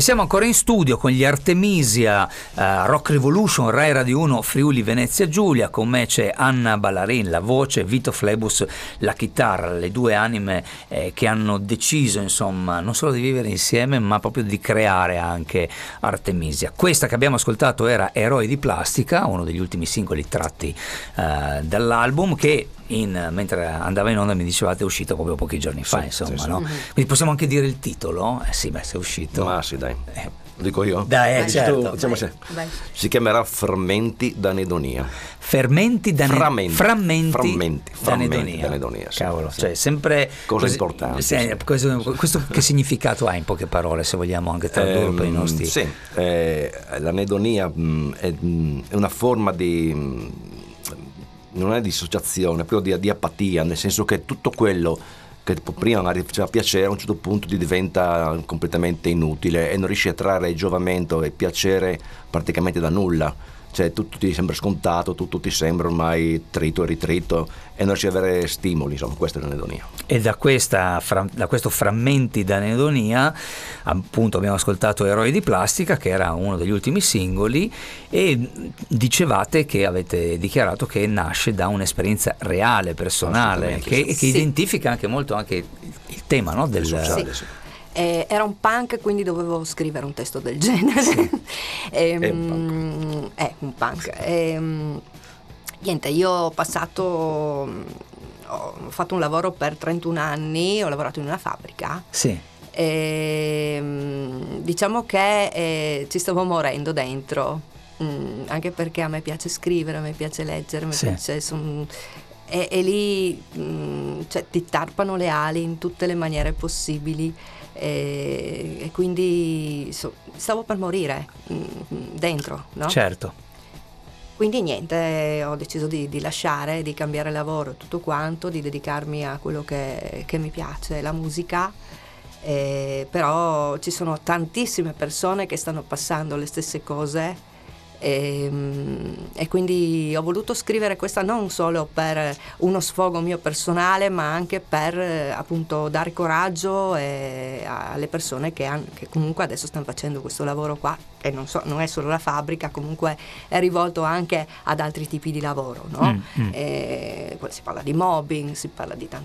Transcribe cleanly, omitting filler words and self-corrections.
siamo ancora in studio con gli Artemisia, Rock Revolution, Rai Radio 1, Friuli Venezia Giulia. Con me c'è Anna Ballarin, la voce, Vito Flebus, la chitarra, le due anime che hanno deciso, insomma, non solo di vivere insieme, ma proprio di creare anche Artemisia. Questa che abbiamo ascoltato era Eroi di Plastica, uno degli ultimi singoli tratti dall'album, che mentre andava in onda mi dicevate è uscito proprio pochi giorni fa, insomma, sì. No? Quindi possiamo anche dire il titolo? Sì, beh, se è uscito. Ma sì, dai. Lo dico io? Dai, certo. Diciamo si chiamerà Frammenti d'Anedonia. Frammenti d'Anedonia. Sì, Cavolo, sì. Cioè sempre cosa importante. Sì. Questo che significato ha in poche parole, se vogliamo anche tradurre per i nostri? Sì, l'anedonia è una forma di non è dissociazione, è proprio di apatia, nel senso che tutto quello che prima magari faceva piacere a un certo punto ti diventa completamente inutile e non riesci a trarre giovamento e piacere praticamente da nulla. Cioè tutto ti sembra scontato, tutto ti sembra ormai trito e ritrito e non riesci ad avere stimoli, insomma, questa è l'anedonia. E da questo Frammenti d'Anedonia appunto abbiamo ascoltato Eroi di Plastica, che era uno degli ultimi singoli, e dicevate che avete dichiarato che nasce da un'esperienza reale, personale, che identifica anche molto anche il tema, no? Del sociale, sì. Era un punk, quindi dovevo scrivere un testo del genere. Sì. È un punk. Niente, io ho fatto un lavoro per 31 anni, ho lavorato in una fabbrica. Sì. Diciamo che ci stavo morendo dentro, anche perché a me piace scrivere, a me piace leggere, piace, e lì cioè, ti tarpano le ali in tutte le maniere possibili. E quindi stavo per morire dentro, no? Certo. Quindi niente, ho deciso di lasciare, di cambiare lavoro e tutto quanto, di dedicarmi a quello che mi piace, la musica. Però ci sono tantissime persone che stanno passando le stesse cose. E quindi ho voluto scrivere questa non solo per uno sfogo mio personale, ma anche per appunto dare coraggio alle persone che comunque adesso stanno facendo questo lavoro qua, e non è solo la fabbrica, comunque è rivolto anche ad altri tipi di lavoro, no? Si parla di mobbing, si parla di tante